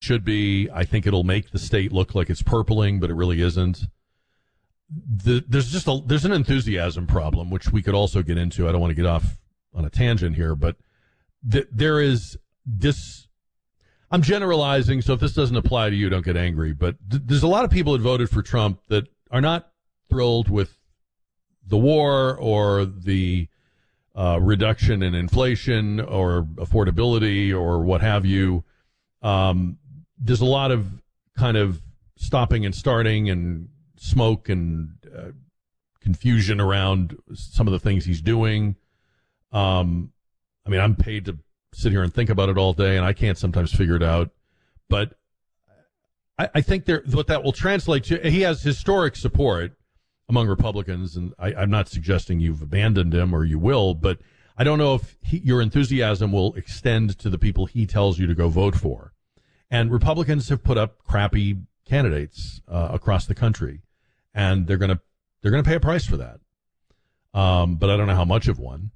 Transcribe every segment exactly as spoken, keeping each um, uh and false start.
should be. I think it'll make the state look like it's purpling, but it really isn't. The, there's just a, there's an enthusiasm problem, which we could also get into. I don't want to get off on a tangent here, but th- there is this. I'm generalizing, so if this doesn't apply to you, don't get angry. But th- there's a lot of people that voted for Trump that are not thrilled with the war or the uh, reduction in inflation or affordability or what have you. Um, there's a lot of kind of stopping and starting and smoke and uh, confusion around some of the things he's doing. Um, I mean, I'm paid to sit here and think about it all day, and I can't sometimes figure it out. But I, I think there, what that will translate to, he has historic support among Republicans, and I, I'm not suggesting you've abandoned him or you will, but I don't know if he, your enthusiasm will extend to the people he tells you to go vote for. And Republicans have put up crappy candidates uh, across the country, and they're going to they're going to pay a price for that. Um, but I don't know how much of one.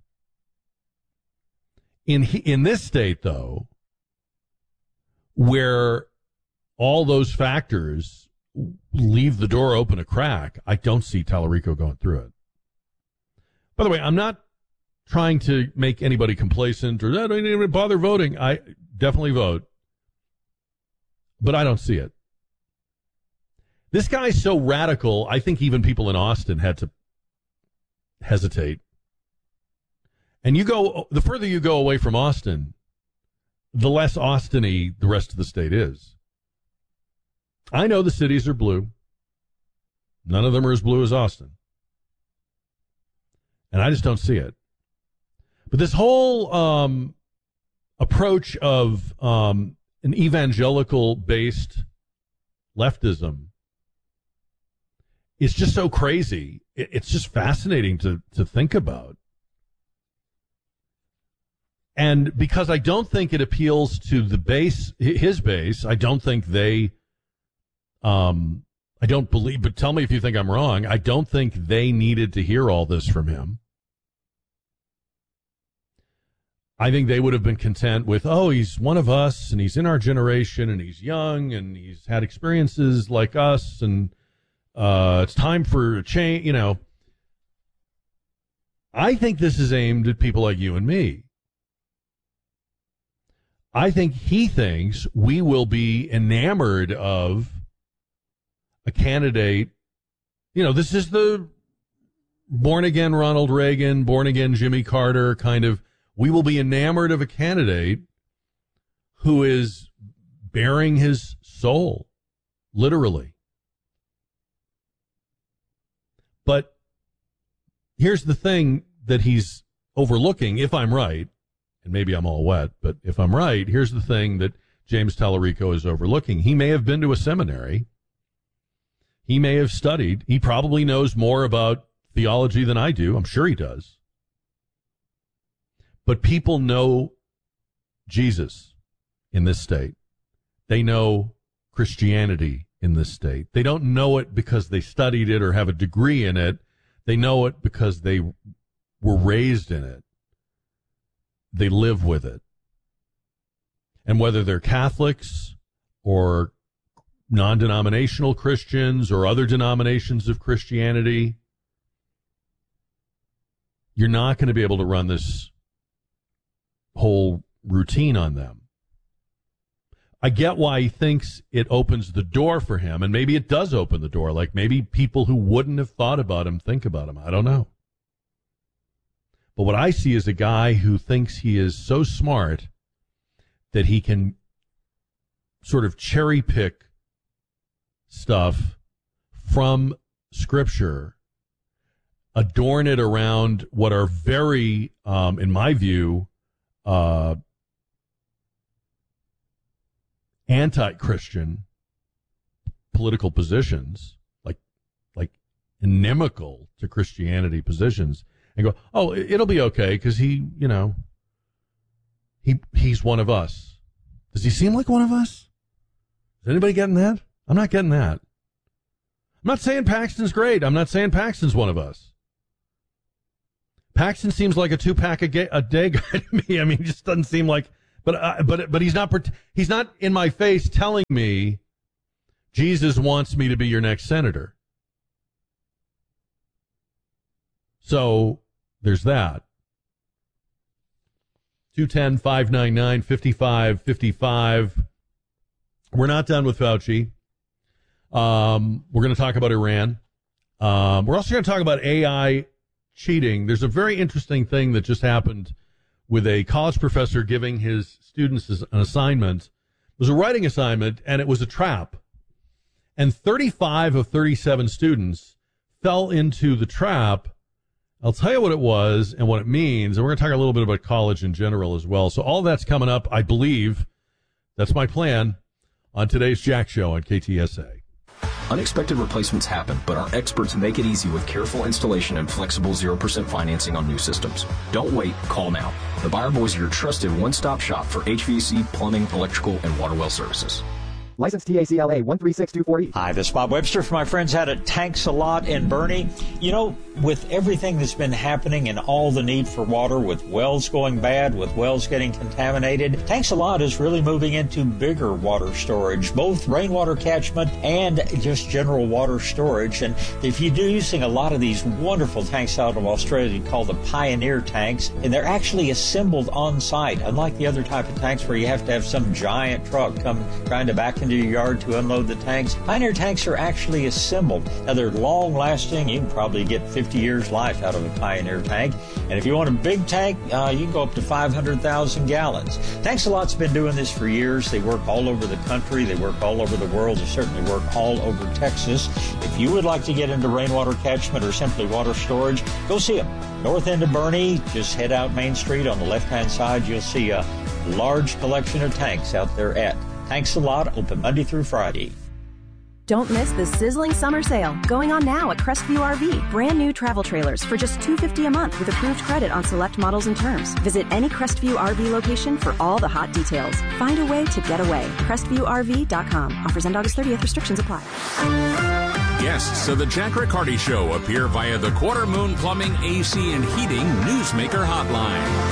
In in this state, though, where all those factors leave the door open a crack, I don't see Tallarico going through it. By the way, I'm not trying to make anybody complacent or I don't even bother voting. I definitely vote, but I don't see it. This guy's so radical, I think even people in Austin had to hesitate. And you go, the further you go away from Austin, the less Austin-y the rest of the state is. I know the cities are blue. None of them are as blue as Austin. And I just don't see it. But this whole um, approach of um, an evangelical-based leftism is just so crazy. It's just fascinating to, to think about. And because I don't think it appeals to the base, his base, I don't think they, um, I don't believe, but tell me if you think I'm wrong, I don't think they needed to hear all this from him. I think they would have been content with, oh, he's one of us, and he's in our generation, and he's young, and he's had experiences like us, and uh, it's time for a change, you know. I think this is aimed at people like you and me. I think he thinks we will be enamored of a candidate. You know, this is the born-again Ronald Reagan, born-again Jimmy Carter kind of, we will be enamored of a candidate who is bearing his soul, literally. But here's the thing that he's overlooking, if I'm right, and maybe I'm all wet, but if I'm right, here's the thing that James Tallarico is overlooking. He may have been to a seminary. He may have studied. He probably knows more about theology than I do. I'm sure he does. But people know Jesus in this state. They know Christianity in this state. They don't know it because they studied it or have a degree in it. They know it because they were raised in it. They live with it. And whether they're Catholics or non-denominational Christians or other denominations of Christianity, you're not going to be able to run this whole routine on them. I get why he thinks it opens the door for him, and maybe it does open the door. Like maybe people who wouldn't have thought about him think about him. I don't know. But what I see is a guy who thinks he is so smart that he can sort of cherry pick stuff from Scripture, adorn it around what are very, um, in my view, uh, anti-Christian political positions, like like inimical to Christianity positions, and go, oh, it'll be okay because he, you know, he he's one of us. Does he seem like one of us? Is anybody getting that? I'm not getting that. I'm not saying Paxton's great. I'm not saying Paxton's one of us. Paxton seems like a two-pack a, ga- a day guy to me. I mean, he just doesn't seem like But uh, but but he's not he's not in my face telling me Jesus wants me to be your next senator. So there's that. two one zero, five nine nine, five five five five. We're not done with Fauci. Um, we're going to talk about Iran. Um, we're also going to talk about A I cheating. There's a very interesting thing that just happened with a college professor giving his students an assignment. It was a writing assignment, and it was a trap. And thirty-five of thirty-seven students fell into the trap. I'll tell you what it was and what it means, and we're going to talk a little bit about college in general as well. So all that's coming up, I believe. That's my plan on today's Jack Show on K T S A. Unexpected replacements happen, but our experts make it easy with careful installation and flexible zero percent financing on new systems. Don't wait, call now. The Buyer Boys are your trusted one-stop shop for H V A C, plumbing, electrical, and water well services. License T A C L A one three six two four E. Hi, this is Bob Webster from my friends out at Tanks a Lot in Bernie. You know, with everything that's been happening and all the need for water, with wells going bad, with wells getting contaminated, Tanks a Lot is really moving into bigger water storage, both rainwater catchment and just general water storage. And if you're using a lot of these wonderful tanks out of Australia called the Pioneer tanks, and they're actually assembled on site, unlike the other type of tanks where you have to have some giant truck come trying to back into your yard to unload the tanks. Pioneer tanks are actually assembled. Now, they're long lasting. You can probably get fifty years life out of a Pioneer tank. And if you want a big tank, uh, you can go up to five hundred thousand gallons. Tanks a Lot's been doing this for years. They work all over the country. They work all over the world. They certainly work all over Texas. If you would like to get into rainwater catchment or simply water storage, go see them. North end of Bernie, just head out Main Street. On the left-hand side, you'll see a large collection of tanks out there at Tanks a Lot, open Monday through Friday. Don't miss the sizzling summer sale going on now at Crestview R V. Brand new travel trailers for just two hundred fifty dollars a month with approved credit on select models and terms. Visit any Crestview R V location for all the hot details. Find a way to get away. Crestview R V dot com. Offers end August thirtieth. Restrictions apply. Guests of the Jack Riccardi Show appear via the Quarter Moon Plumbing, A C, and Heating Newsmaker Hotline.